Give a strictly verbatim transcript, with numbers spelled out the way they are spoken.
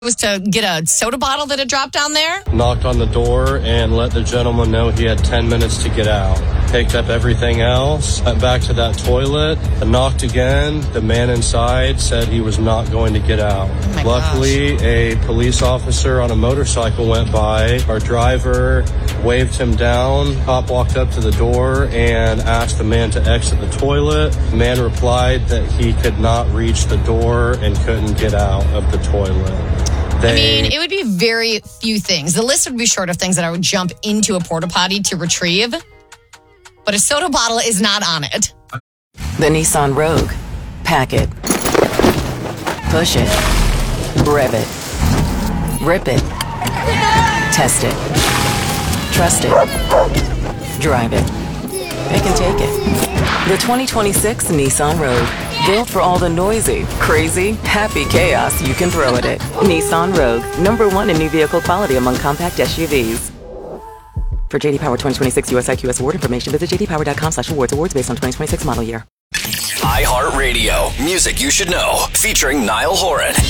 was to get a soda bottle that had dropped down there. Knocked on the door and let the gentleman know he had ten minutes to get out. Picked up everything else, went back to that toilet, knocked again. The man inside said he was not going to get out. Oh Luckily, gosh. a police officer on a motorcycle went by. Our driver waved him down. Cop walked up to the door and asked the man to exit the toilet. The man replied that he could not reach the door and couldn't get out of the toilet. I mean, it would be very few things. The list would be short of things that I would jump into a porta potty to retrieve. But a soda bottle is not on it. The Nissan Rogue. Pack it. Push it. Rev it. Rip it. Test it. Trust it. Drive it. Pick and take it. The twenty twenty-six Nissan Rogue. Built for all the noisy, crazy, happy chaos you can throw at it. Nissan Rogue. Number one in new vehicle quality among compact S U Vs. For J D Power twenty twenty-six U S I Q S award information, visit j d power dot com slash awards. Awards based on twenty twenty-six model year. iHeartRadio. Music you should know. Featuring Niall Horan.